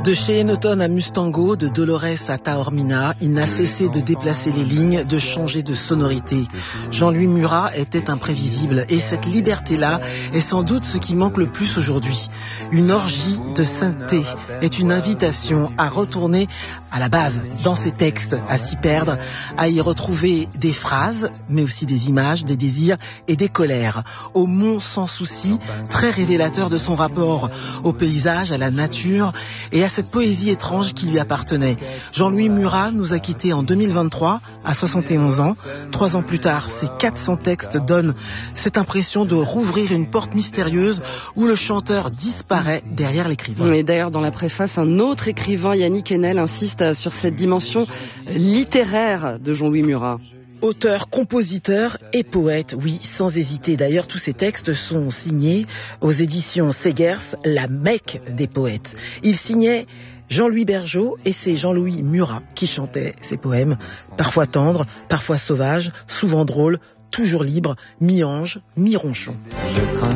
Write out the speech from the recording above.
De chez Enoton à Mustango, de Dolores à Taormina, il n'a cessé de déplacer les lignes, de changer de sonorité. Jean-Louis Murat était imprévisible et cette liberté-là est sans doute ce qui manque le plus aujourd'hui. Une orgie de sainteté est une invitation à retourner à la base dans ses textes, à s'y perdre, à y retrouver des phrases, mais aussi des images, des désirs et des colères. Au Mont sans souci, très révélateur de son rapport au paysage, à la nature et à cette poésie étrange qui lui appartenait. Jean-Louis Murat nous a quittés en 2023, à 71 ans. 3 ans plus tard, ses 400 textes donnent cette impression de rouvrir une porte mystérieuse où le chanteur disparaît derrière l'écrivain. Et d'ailleurs, dans la préface, un autre écrivain, Yannick Enel, insiste sur cette dimension littéraire de Jean-Louis Murat. Auteur, compositeur et poète, oui, sans hésiter. D'ailleurs, tous ces textes sont signés aux éditions Segers, la Mecque des poètes. Il signait Jean-Louis Bergeaud et c'est Jean-Louis Murat qui chantait ses poèmes, parfois tendres, parfois sauvages, souvent drôles, toujours libres, mi-ange, mi-ronchon.